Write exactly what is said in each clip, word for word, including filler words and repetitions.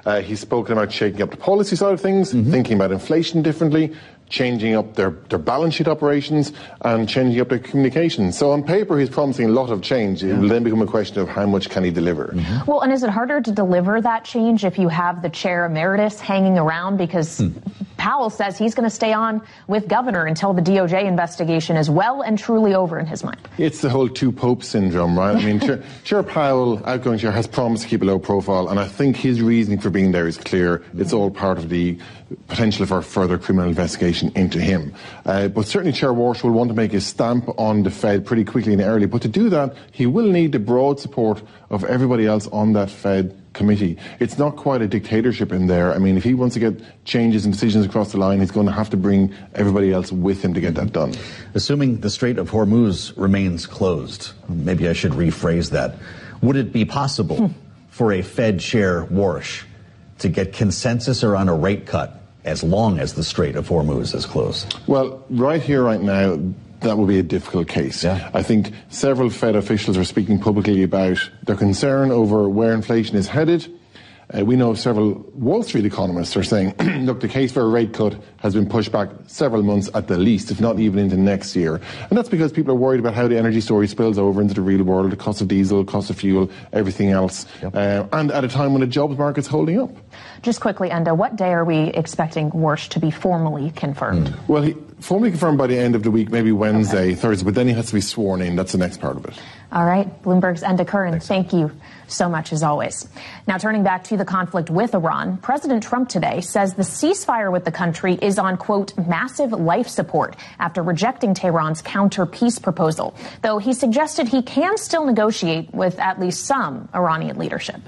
Uh, he's spoken about shaking up the policy side of things, mm-hmm. thinking about inflation differently, changing up their, their balance sheet operations and changing up their communications. So on paper, he's promising a lot of change. It yeah. will then become a question of how much can he deliver. Mm-hmm. Well, and is it harder to deliver that change if you have the chair emeritus hanging around? Because mm. Powell says he's going to stay on with governor until the D O J investigation is well and truly over in his mind. It's the whole two popes syndrome, right? I mean, Chair, Chair Powell, outgoing chair, has promised to keep a low profile, and I think his reasoning for being there is clear. It's all part of the potential for further criminal investigation into him. Uh, but certainly Chair Walsh will want to make his stamp on the Fed pretty quickly and early. But to do that, he will need the broad support of everybody else on that Fed committee. It's not quite a dictatorship in there. I mean, if he wants to get changes and decisions across the line, he's going to have to bring everybody else with him to get that done. Assuming the Strait of Hormuz remains closed, maybe I should rephrase that, would it be possible for a Fed chair, Warsh, to get consensus around a rate cut as long as the Strait of Hormuz is closed? Well, right here, right now, that will be a difficult case. Yeah. I think several Fed officials are speaking publicly about their concern over where inflation is headed. Uh, we know several Wall Street economists are saying, look, the case for a rate cut has been pushed back several months at the least, if not even into next year. And that's because people are worried about how the energy story spills over into the real world, the cost of diesel, cost of fuel, everything else, yep. uh, and at a time when the jobs market's holding up. Just quickly, Enda, what day are we expecting Warsh to be formally confirmed? Mm. Well, he formally confirmed by the end of the week, maybe Wednesday, okay. Thursday, but then he has to be sworn in. That's the next part of it. All right. Bloomberg's Enda Curran, thank you so much as always. Now, turning back to the conflict with Iran, President Trump today says the ceasefire with the country is on, quote, massive life support after rejecting Tehran's counter-peace proposal, though he suggested he can still negotiate with at least some Iranian leadership.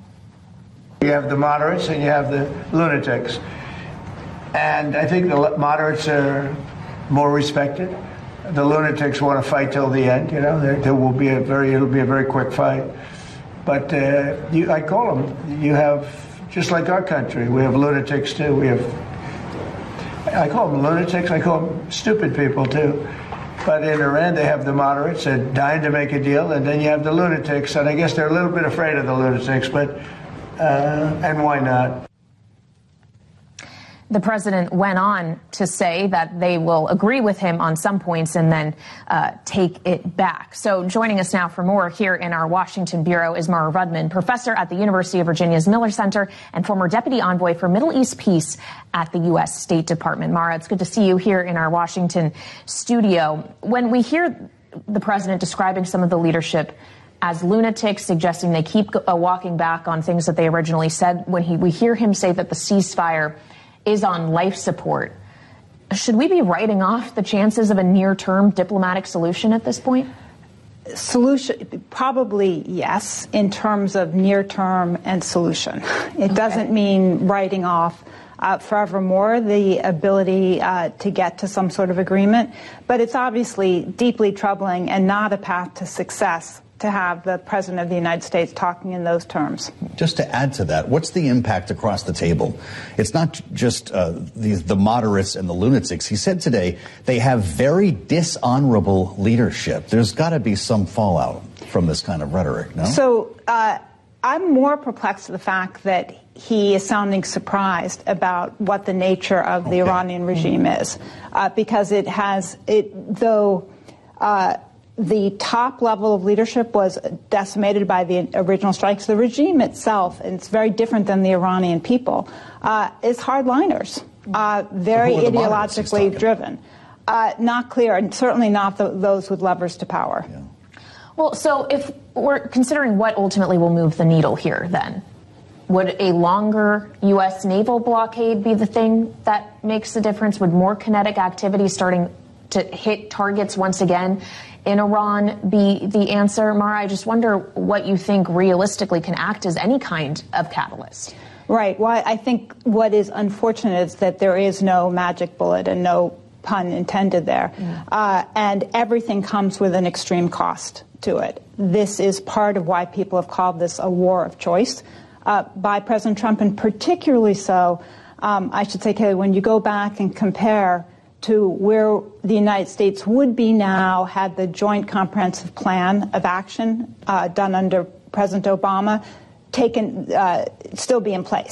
You have the moderates and you have the lunatics. And I think the moderates are more respected. The lunatics want to fight till the end. You know, there, there will be a very, it'll be a very quick fight. But uh, you, I call them. You have, just like our country, we have lunatics too. We have, I call them lunatics. I call them stupid people too. But in Iran, they have the moderates that are dying to make a deal, and then you have the lunatics. And I guess they're a little bit afraid of the lunatics, but uh, and why not? The president went on to say that they will agree with him on some points and then uh, take it back. So joining us now for more here in our Washington bureau is Mara Rudman, professor at the University of Virginia's Miller Center and former deputy envoy for Middle East Peace at the U S State Department. Mara, it's good to see you here in our Washington studio. When we hear the president describing some of the leadership as lunatics, suggesting they keep uh, walking back on things that they originally said, when he, we hear him say that the ceasefire is on life support, should we be writing off the chances of a near-term diplomatic solution at this point? Solution, probably yes, in terms of near-term and solution. It okay. doesn't mean writing off uh, forevermore the ability uh, to get to some sort of agreement, but it's obviously deeply troubling and not a path to success to have the President of the United States talking in those terms. Just to add to that, what's the impact across the table? It's not just uh, the, the moderates and the lunatics. He said today they have very dishonorable leadership. There's got to be some fallout from this kind of rhetoric, no? So uh, I'm more perplexed with the fact that he is sounding surprised about what the nature of the okay. Iranian regime mm-hmm. is, uh, because it has, it though... Uh, The top level of leadership was decimated by the original strikes. The regime itself, and it's very different than the Iranian people, uh, is hardliners, uh, very so ideologically driven. Uh, not clear, and certainly not the, those with levers to power. Yeah. Well, so if we're considering what ultimately will move the needle here, then, would a longer U S naval blockade be the thing that makes the difference? Would more kinetic activity starting to hit targets once again in Iran be the answer? Mara, I just wonder what you think realistically can act as any kind of catalyst. Right. Well, I think what is unfortunate is that there is no magic bullet, and no pun intended there. Mm. Uh, and everything comes with an extreme cost to it. This is part of why people have called this a war of choice uh, by President Trump, and particularly so, um, I should say, Kayleigh, when you go back and compare to where the United States would be now had the Joint Comprehensive Plan of Action uh, done under President Obama taken, uh, still be in place.